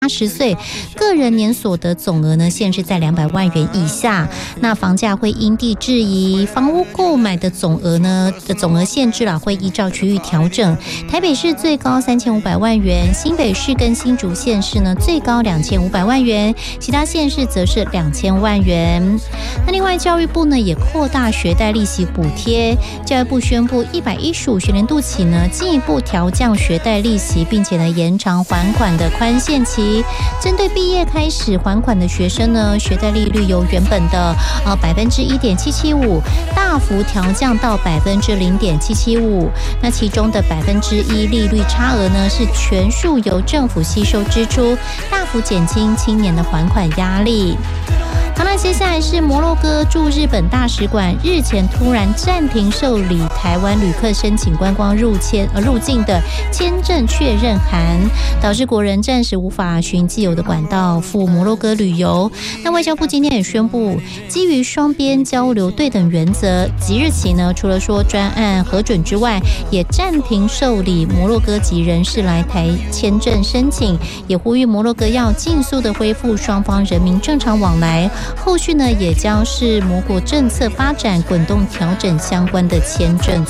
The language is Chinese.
80岁，个人年所得总额呢限制在200万元以下。那房价会因地制宜，房屋购买的总额限制会依照区域调整。台北市最高3500万元，新北市跟新竹县市呢最高2500万元，其他县市则是2000万元。那另外教育部呢也扩大学贷利息补贴，教育部宣布115学年度起呢进一步调降学贷利息，并且呢延长还款的宽限期。针对毕业开始还款的学生呢，学贷利率由原本的1.775%大幅调降到0.775%。那其中的1%利率差额呢，是全数由政府吸收支出，大幅减轻青年的还款压力。好，那接下来是摩洛哥驻日本大使馆日前突然暂停受理台湾旅客申请观光入境的签证确认函，导致国人暂时无法循既有的管道赴摩洛哥旅游。那外交部今天也宣布，基于双边交流对等原则，即日起呢，除了说专案核准之外，也暂停受理摩洛哥籍人士来台签证申请，也呼吁摩洛哥要尽速的恢复双方人民正常往来。后续呢，也将是摩国政策发展滚动调整相关的签证